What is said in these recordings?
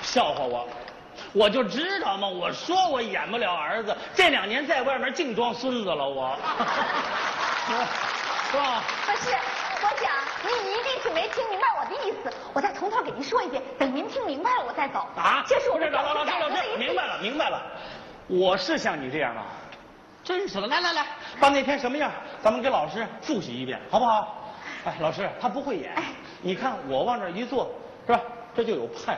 笑话我，我就知道嘛，我说我演不了儿子，这2年在外面净装孙子了，我，是吧？ 不是，我想您一定是没听明白我的意思，我再从头给您说一遍，等您听明白了我再走。 啊， 这是我们老师，明白了，我是像你这样啊，真是的，来，把那天什么样，咱们给老师复习一遍，好不好？哎，老师他不会演，你看我往这一坐，是吧？这就有派。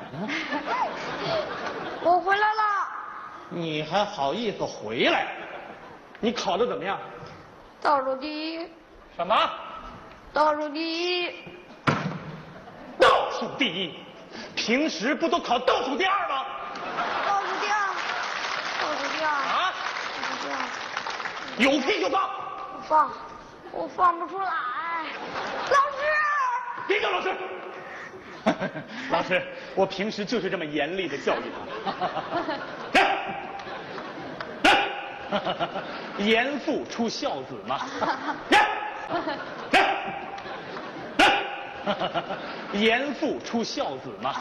我回来了。 你还好意思回来？你考得怎么样？ 倒数第一。 什么？ 倒数第一。 倒数第一？平时不都考倒数第2吗？ 倒数第2。倒数第2。 啊？ 倒数第2。 有屁就放。 我放不出来。老师。 别叫老师。老师，我平时就是这么严厉的教育他。严父出孝子嘛。严父出孝子嘛。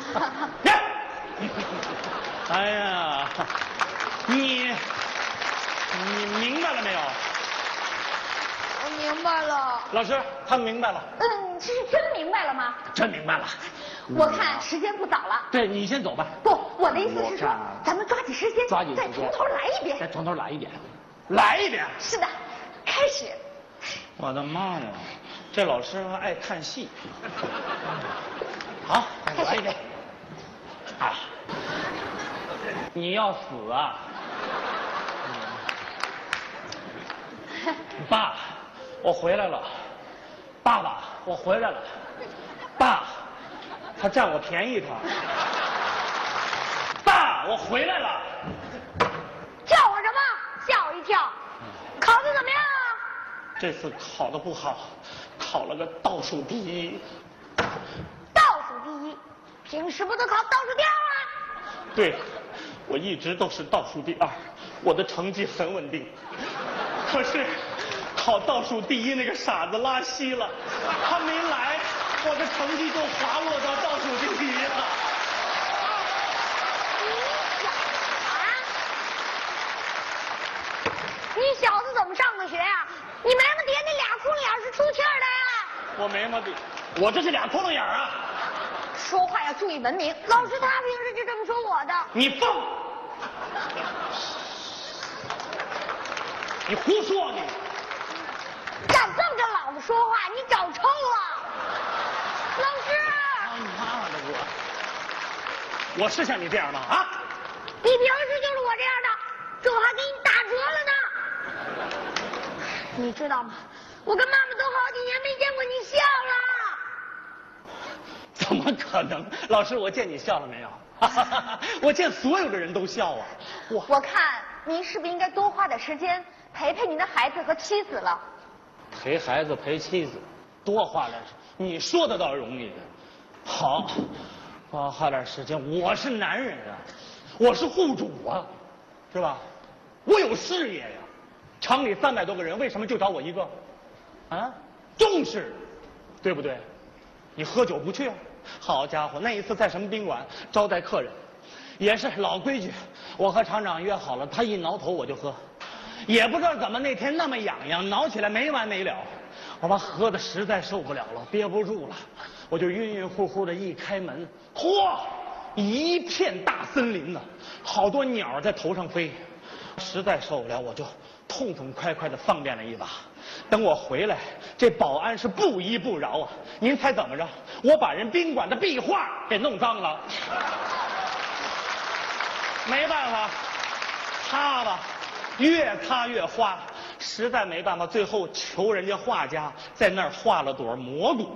哎呀，你明白了没有？ 我明白了。 老师，他们明白了。 这是真明白了吗？ 真明白了。 我看时间不早了。 对，你先走吧。 不，我的意思是说，咱们抓紧时间，再从头来一遍。 再从头来一遍。来一遍。 是的，开始。 我的妈呀，这老师还爱看戏。好，来一遍。啊，你要死啊！爸，我回来了。爸爸，我回来了。爸，他占我便宜他。爸，我回来了。 叫我什么？吓我一跳。考得怎么样啊？ 这次考得不好，考了个倒数第1。 倒数第1，平时不都考倒数第2吗？ 对，我一直都是倒数第2，我的成绩很稳定。可是考倒数第1那个傻子拉稀了，他没来，我的成绩就滑落到倒数第1了。 你小子怎么上的学啊？你没么爹那俩窟窿眼是出气儿的呀？ 我没么的，我这是俩窟窿眼啊！ 说话要注意文明。老师他平时就这么说我的。 你疯！你胡说你！ 敢这么跟老子说话，你找抽了！老师！ 你妈的我是像你这样吗？啊？ 你平时就是我这样的，这我还给你打折了呢。你知道吗？我跟妈妈都好几年没见过你笑了。 怎么可能？老师，我见你笑了没有？我见所有的人都笑啊！ 我看您是不是应该多花点时间陪陪您的孩子和妻子了？ 陪孩子陪妻子，多花点时间，你说的倒容易。好，多花点时间。我是男人啊，我是户主啊，是吧？我有事业呀。厂里300多个人，为什么就找我一个？啊，重视，对不对？你喝酒不去啊？好家伙，那一次在什么宾馆招待客人，也是老规矩，我和厂长约好了，他一挠头我就喝，也不知道怎么那天那么痒痒，挠起来没完没了，我把喝的实在受不了了，憋不住了，我就晕晕乎乎的一开门，嚯，一片大森林呢，好多鸟在头上飞，实在受不了，我就痛痛快快的方便了一把。等我回来，这保安是不依不饶啊！您猜怎么着？我把人宾馆的壁画给弄脏了，没办法，擦吧，越擦越花，实在没办法，最后求人家画家在那儿画了朵蘑菇。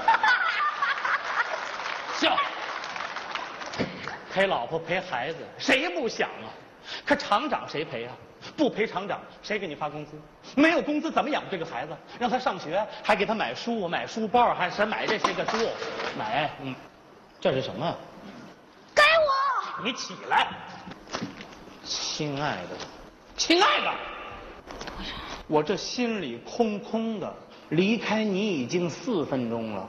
笑，陪老婆陪孩子，谁不想啊？可厂长谁陪啊？不陪厂长，谁给你发工资？没有工资怎么养这个孩子？让他上学，还给他买书、买书包，还是买这些个书？买，这是什么？ 给我！ 你起来，亲爱的，亲爱的，我这心里空空的，离开你已经4分钟了。